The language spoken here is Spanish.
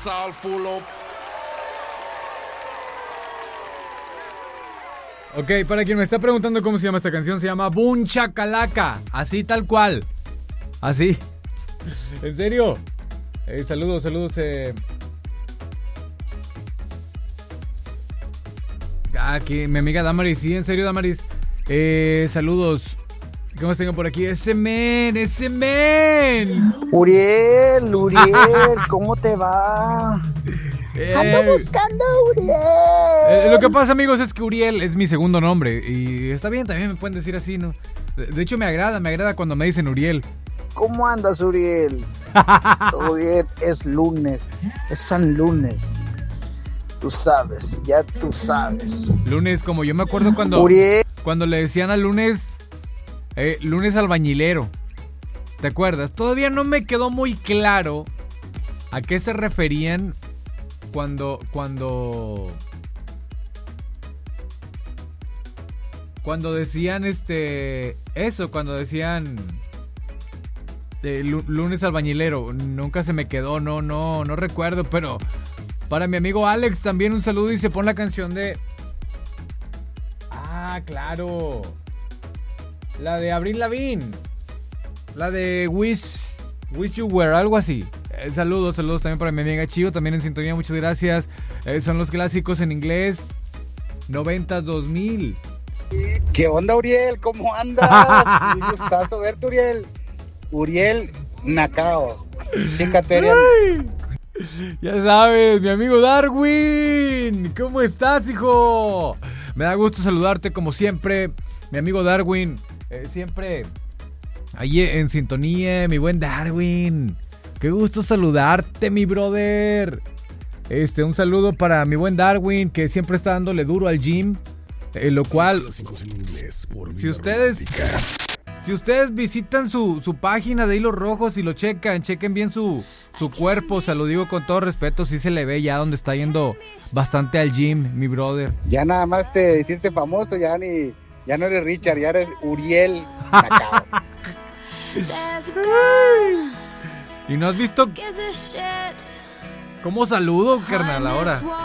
all full up. Ok, para quien me está preguntando cómo se llama esta canción, se llama Boom Chacalaca. Así tal cual. Así. ¿En serio? Saludos. Aquí mi amiga Damaris. Sí, en serio, Damaris. Saludos. ¿Qué más tengo por aquí? ¡Ese men! Uriel, ¿cómo te va? Ando buscando a Uriel. Lo que pasa, amigos, es que Uriel es mi segundo nombre. Y está bien, también me pueden decir así, ¿no? De hecho, me agrada cuando me dicen Uriel. ¿Cómo andas, Uriel? Todo bien, es lunes, es San Lunes. Tú sabes, ya tú sabes. Lunes, como yo me acuerdo cuando le decían al lunes, lunes albañilero. ¿Te acuerdas? Todavía no me quedó muy claro a qué se referían cuando decían eso, cuando decían lunes albañilero. Nunca se me quedó, no recuerdo, pero para mi amigo Alex también un saludo y se pone la canción de... Ah, claro. La de Avril Lavigne. La de Wish You Were, algo así. Saludos también para mi amiga Chivo, también en sintonía, muchas gracias. Son los clásicos en inglés 90s, 2000. ¿Qué onda, Uriel? ¿Cómo andas? Un gustazo verte, Uriel. Uriel Nacao. Chécate. Ya sabes, mi amigo Darwin. ¿Cómo estás, hijo? Me da gusto saludarte como siempre, mi amigo Darwin. Siempre ahí en sintonía, mi buen Darwin. Qué gusto saludarte, mi brother. Un saludo para mi buen Darwin, que siempre está dándole duro al gym. Lo cual, si ustedes visitan su página de Hilos Rojos y lo chequen bien su cuerpo, se lo digo con todo respeto, sí se le ve ya donde está yendo bastante al gym, mi brother. Ya nada más te hiciste famoso, ya no eres Richard, ya eres Uriel Nacao. ¿Y no has visto cómo saludo, carnal, ahora?